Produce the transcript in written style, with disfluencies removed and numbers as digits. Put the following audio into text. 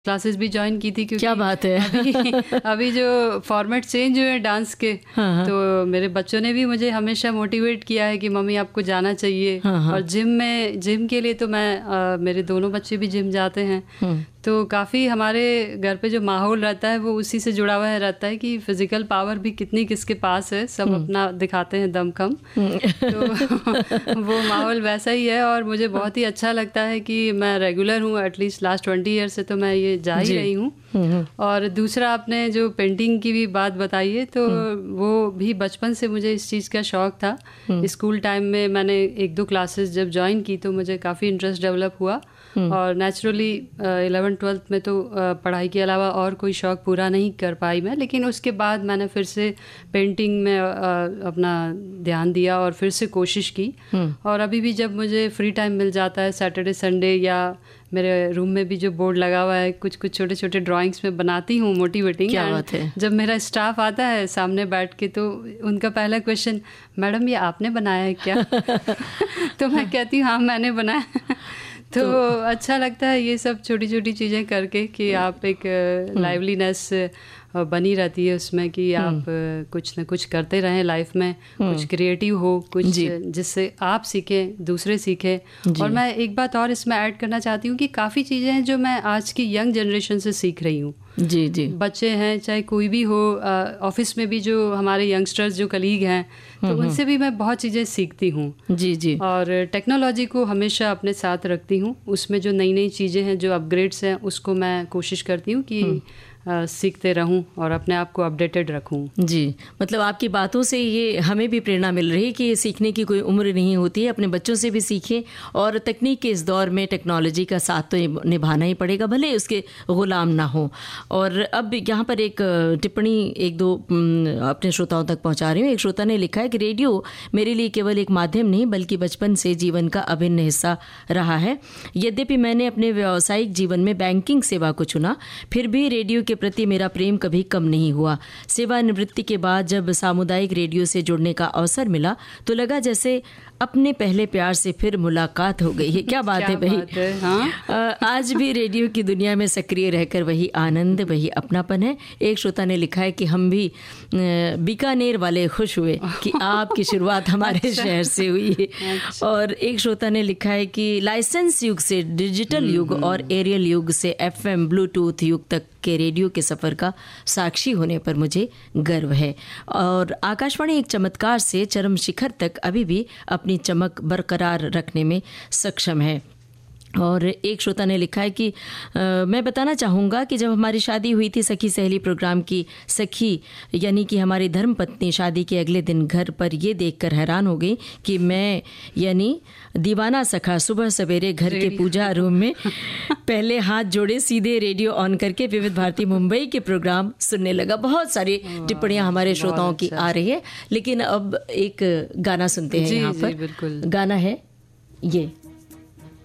Classes भी join की थी, क्योंकि क्या बात है। अभी जो फॉर्मेट चेंज हुए हैं डांस के, हाँ। तो मेरे बच्चों ने भी मुझे हमेशा मोटिवेट किया है कि मम्मी आपको जाना चाहिए। हाँ। और जिम के लिए तो मैं मेरे दोनों बच्चे भी जिम जाते हैं, तो काफ़ी हमारे घर पे जो माहौल रहता है वो उसी से जुड़ा हुआ रहता है कि फिजिकल पावर भी कितनी किसके पास है, सब अपना दिखाते हैं दमखम। तो वो माहौल वैसा ही है और मुझे बहुत ही अच्छा लगता है कि मैं रेगुलर हूँ, एटलीस्ट लास्ट 20 ईयर से तो मैं ये जा ही रही हूँ। और दूसरा, आपने जो पेंटिंग की भी बात बताई है, तो वो भी बचपन से मुझे इस चीज़ का शौक़ था। स्कूल टाइम में मैंने 1-2 क्लासेस जब ज्वाइन की तो मुझे काफ़ी इंटरेस्ट डेवलप हुआ और नेचुरली 11th-12th में तो पढ़ाई के अलावा और कोई शौक़ पूरा नहीं कर पाई मैं, लेकिन उसके बाद मैंने फिर से पेंटिंग में अपना ध्यान दिया और फिर से कोशिश की। और अभी भी जब मुझे फ्री टाइम मिल जाता है सैटरडे संडे, या मेरे रूम में भी जो बोर्ड लगा हुआ है कुछ कुछ छोटे छोटे ड्राइंग्स में बनाती हूँ मोटिवेटिंग। क्या बात है। जब मेरा स्टाफ आता है सामने बैठ के तो उनका पहला क्वेश्चन, मैडम ये आपने बनाया है क्या? तो मैं कहती हूँ हाँ मैंने बनाया। तो अच्छा लगता है ये सब छोटी छोटी चीज़ें करके कि आप एक लाइवलीनेस बनी रहती है उसमें कि आप कुछ न कुछ करते रहें लाइफ में, कुछ क्रिएटिव हो, कुछ जिससे आप सीखें, दूसरे सीखें। और मैं एक बात और इसमें ऐड करना चाहती हूँ कि काफ़ी चीज़ें हैं जो मैं आज की यंग जनरेशन से सीख रही हूँ। जी। बच्चे हैं चाहे कोई भी हो, ऑफिस में भी जो हमारे यंगस्टर्स जो कलीग हैं, तो उनसे भी मैं बहुत चीज़ें सीखती हूँ। जी। और टेक्नोलॉजी को हमेशा अपने साथ रखती हूँ, उसमें जो नई नई चीज़ें हैं, जो अपग्रेड्स हैं, उसको मैं कोशिश करती हूँ कि सीखते रहूं और अपने आप को अपडेटेड रखूं। जी, मतलब आपकी बातों से ये हमें भी प्रेरणा मिल रही है कि सीखने की कोई उम्र नहीं होती है, अपने बच्चों से भी सीखें। और तकनीक के इस दौर में टेक्नोलॉजी का साथ तो निभाना ही पड़ेगा, भले उसके गुलाम ना हो। और अब यहाँ पर एक टिप्पणी 1-2 अपने श्रोताओं तक पहुँचा रही हूँ। एक श्रोता ने लिखा है कि रेडियो मेरे लिए केवल एक माध्यम नहीं बल्कि बचपन से जीवन का अभिन्न हिस्सा रहा है। यद्यपि मैंने अपने व्यावसायिक जीवन में बैंकिंग सेवा को चुना, फिर भी रेडियो के प्रति मेरा प्रेम कभी कम नहीं हुआ। सेवानिवृत्ति के बाद जब सामुदायिक रेडियो से जुड़ने का अवसर मिला तो लगा जैसे अपने पहले प्यार से फिर मुलाकात हो गई है। क्या बात है भाई। हाँ? आज भी रेडियो की दुनिया में सक्रिय रहकर वही आनंद, वही अपनापन है। एक श्रोता ने लिखा है कि हम भी बीकानेर वाले खुश हुए कि आपकी शुरुआत हमारे शहर से हुई है। और एक श्रोता ने लिखा है कि लाइसेंस युग से डिजिटल युग और एरियल युग से FM ब्लूटूथ युग तक के रेडियो के सफ़र का साक्षी होने पर मुझे गर्व है। और आकाशवाणी एक चमत्कार से चरम शिखर तक अभी भी अपनी चमक बरकरार रखने में सक्षम है। और एक श्रोता ने लिखा है कि मैं बताना चाहूँगा कि जब हमारी शादी हुई थी, सखी सहेली प्रोग्राम की सखी यानी कि हमारी धर्मपत्नी शादी के अगले दिन घर पर ये देखकर हैरान हो गई कि मैं यानी दीवाना सखा सुबह सवेरे घर के पूजा रूम में पहले हाथ जोड़े सीधे रेडियो ऑन करके विविध भारती मुंबई के प्रोग्राम सुनने लगा। बहुत सारी टिप्पणियाँ हमारे श्रोताओं की आ रही है, लेकिन अब एक गाना सुनते हैं यहाँ पर। गाना है ये